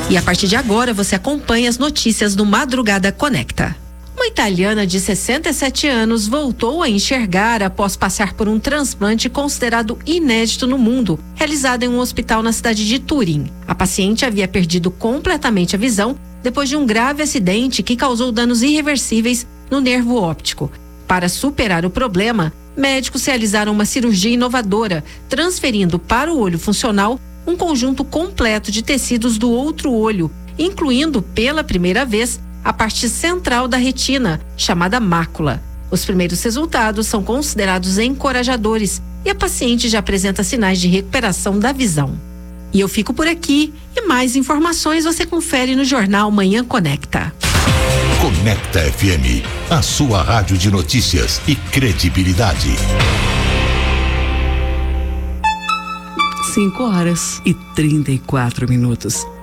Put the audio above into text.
E a partir de agora você acompanha as notícias do Madrugada Conecta. Uma italiana de 67 anos voltou a enxergar após passar por um transplante considerado inédito no mundo, realizado em um hospital na cidade de Turim. A paciente havia perdido completamente a visão depois de um grave acidente que causou danos irreversíveis no nervo óptico. Para superar o problema, médicos realizaram uma cirurgia inovadora, transferindo para o olho funcional um conjunto completo de tecidos do outro olho, incluindo, pela primeira vez, a parte central da retina, chamada mácula. Os primeiros resultados são considerados encorajadores e a paciente já apresenta sinais de recuperação da visão. E eu fico por aqui e mais informações você confere no Jornal Manhã Conecta. Conecta FM, a sua rádio de notícias e credibilidade. 5 horas e 34 minutos.